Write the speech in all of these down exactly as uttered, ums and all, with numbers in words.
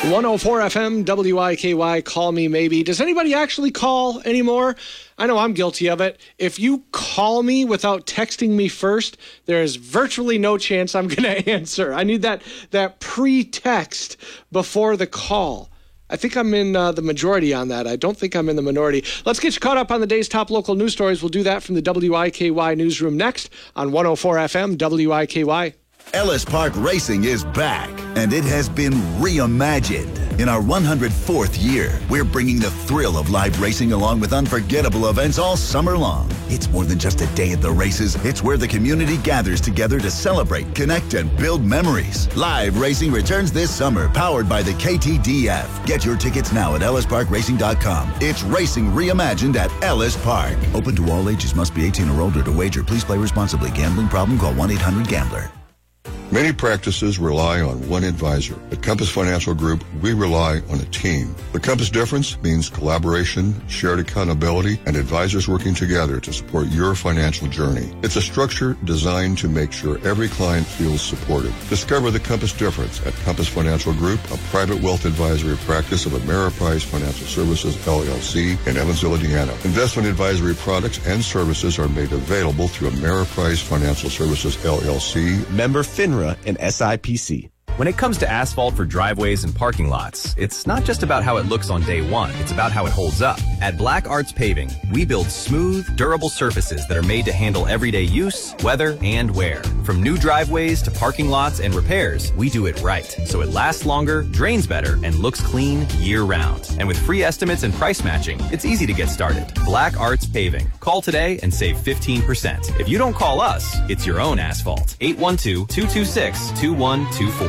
one oh four F M, W I K Y, Call Me Maybe. Does anybody actually call anymore? I know I'm guilty of it. If you call me without texting me first, there is virtually no chance I'm going to answer. I need that, that pre-text before the call. I think I'm in uh, the majority on that. I don't think I'm in the minority. Let's get you caught up on the day's top local news stories. We'll do that from the W I K Y newsroom next on one oh four F M, W I K Y. Ellis Park Racing is back, and it has been reimagined. In our one hundred fourth year, we're bringing the thrill of live racing along with unforgettable events all summer long. It's more than just a day at the races. It's where the community gathers together to celebrate, connect, and build memories. Live racing returns this summer, powered by the K T D F. Get your tickets now at ellis park racing dot com. It's racing reimagined at Ellis Park. Open to all ages. Must be eighteen or older to wager. Please play responsibly. Gambling problem? Call one eight hundred gambler. Many practices rely on one advisor. At Compass Financial Group, we rely on a team. The Compass difference means collaboration, shared accountability, and advisors working together to support your financial journey. It's a structure designed to make sure every client feels supported. Discover the Compass difference at Compass Financial Group, a private wealth advisory practice of Ameriprise Financial Services, L L C, in Evansville, Indiana. Investment advisory products and services are made available through Ameriprise Financial Services, L L C. Member FINRA and S I P C. When it comes to asphalt for driveways and parking lots, it's not just about how it looks on day one, it's about how it holds up. At Black Arts Paving, we build smooth, durable surfaces that are made to handle everyday use, weather, and wear. From new driveways to parking lots and repairs, we do it right, so it lasts longer, drains better, and looks clean year-round. And with free estimates and price matching, it's easy to get started. Black Arts Paving. Call today and save fifteen percent. If you don't call us, it's your own asphalt. eight one two, two two six, two one two four.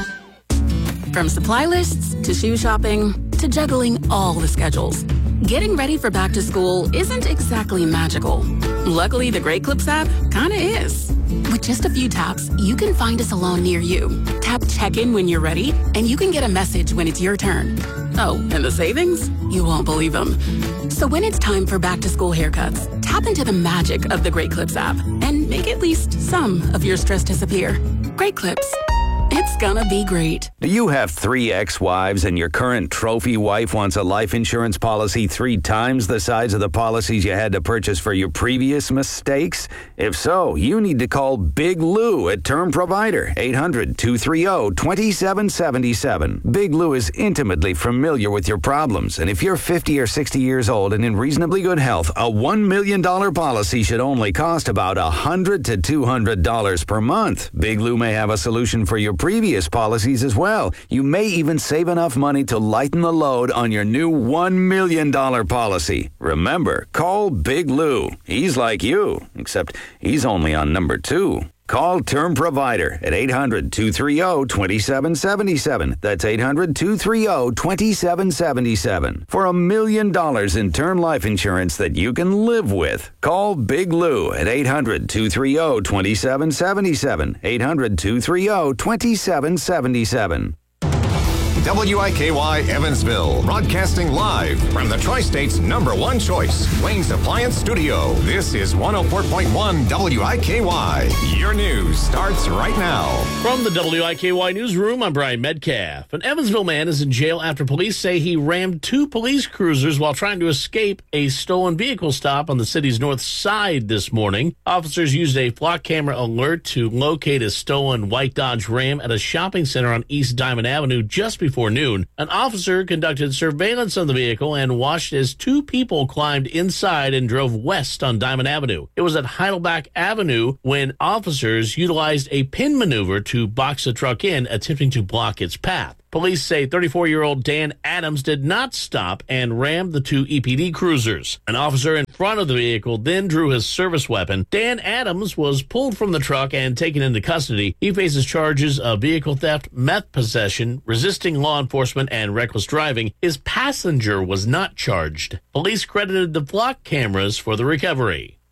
From supply lists to shoe shopping to juggling all the schedules, getting ready for back to school isn't exactly magical. Luckily, the Great Clips app kinda is. With just a few taps, you can find a salon near you. Tap check-in when you're ready, and you can get a message when it's your turn. Oh, and the savings? You won't believe them. So when it's time for back to school haircuts, tap into the magic of the Great Clips app and make at least some of your stress disappear. Great Clips. It's gonna be great. Do you have three ex-wives and your current trophy wife wants a life insurance policy three times the size of the policies you had to purchase for your previous mistakes? If so, you need to call Big Lou at Term Provider, eight hundred, two three zero, two seven seven seven. Big Lou is intimately familiar with your problems, and if you're fifty or sixty years old and in reasonably good health, a one million dollars policy should only cost about one hundred to two hundred dollars per month. Big Lou may have a solution for your previous policies as well. You may even save enough money to lighten the load on your new one million dollars policy. Remember, call Big Lou. He's like you, except he's only on number two. Call Term Provider at eight hundred, two three zero, two seven seven seven. That's eight hundred, two three zero, two seven seven seven. For a million dollars in term life insurance that you can live with. Call Big Lou at eight hundred, two three zero, two seven seven seven. eight hundred, two three zero, two seven seven seven. W I K Y Evansville, broadcasting live from the Tri-State's number one choice, Wayne's Appliance Studio. This is one oh four point one W I K Y. Your news starts right now. From the W I K Y newsroom, I'm Brian Medcalf. An Evansville man is in jail after police say he rammed two police cruisers while trying to escape a stolen vehicle stop on the city's north side this morning. Officers used a flock camera alert to locate a stolen white Dodge Ram at a shopping center on East Diamond Avenue just before Before noon. An officer conducted surveillance of the vehicle and watched as two people climbed inside and drove west on Diamond Avenue. It was at Heidelbach Avenue when officers utilized a pin maneuver to box the truck in, attempting to block its path. Police say thirty-four-year-old Dan Adams did not stop and rammed the two E P D cruisers. An officer in front of the vehicle then drew his service weapon. Dan Adams was pulled from the truck and taken into custody. He faces charges of vehicle theft, meth possession, resisting law enforcement, and reckless driving. His passenger was not charged. Police credited the flock cameras for the recovery.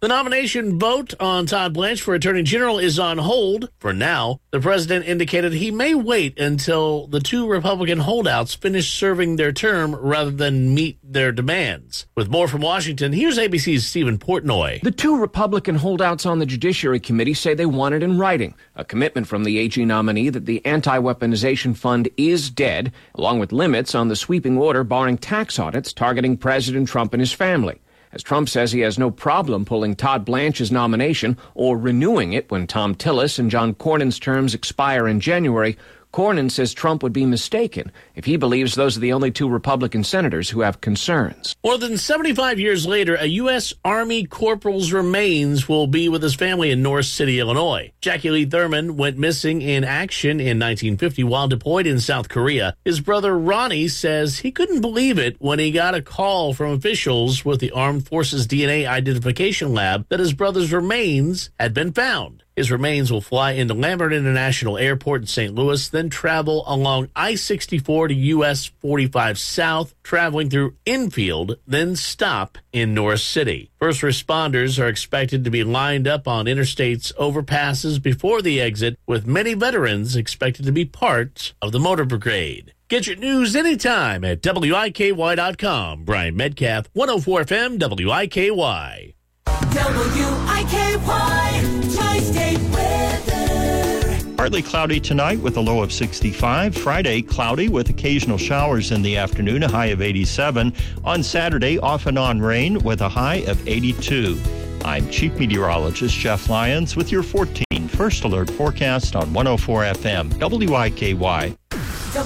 The nomination vote on Todd Blanche for Attorney General is on hold for now. The president indicated he may wait until the two Republican holdouts finish serving their term rather than meet their demands. With more from Washington, here's A B C's Stephen Portnoy. The two Republican holdouts on the Judiciary Committee say they want it in writing, a commitment from the A G nominee that the anti-weaponization fund is dead, along with limits on the sweeping order barring tax audits targeting President Trump and his family. As Trump says he has no problem pulling Todd Blanche's nomination or renewing it when Tom Tillis and John Cornyn's terms expire in January, Cornyn says Trump would be mistaken if he believes those are the only two Republican senators who have concerns. More than seventy-five years later, a U S. Army corporal's remains will be with his family in North City, Illinois. Jackie Lee Thurman went missing in action in nineteen fifty while deployed in South Korea. His brother Ronnie says he couldn't believe it when he got a call from officials with the Armed Forces D N A Identification Lab that his brother's remains had been found. His remains will fly into Lambert International Airport in Saint Louis, then travel along I sixty-four to U S forty-five South, traveling through Enfield, then stop in North City. First responders are expected to be lined up on interstate's overpasses before the exit, with many veterans expected to be part of the motor brigade. Get your news anytime at W I K Y dot com. Brian Metcalf, one oh four F M W I K Y. W I K Y, Tri-State weather. Partly cloudy tonight with a low of sixty-five. Friday, cloudy with occasional showers in the afternoon, a high of eighty-seven. On Saturday, off and on rain with a high of eighty-two. I'm Chief Meteorologist Jeff Lyons with your fourteen First Alert forecast on one oh four F M W I K Y.